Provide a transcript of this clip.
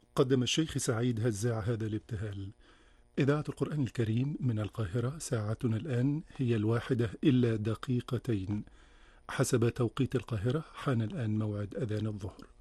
قدم الشيخ سعيد هزاع هذا الابتهال. إذاعة القرآن الكريم من القاهرة، ساعتنا الآن هي 1:02 حسب توقيت القاهرة. حان الآن موعد أذان الظهر.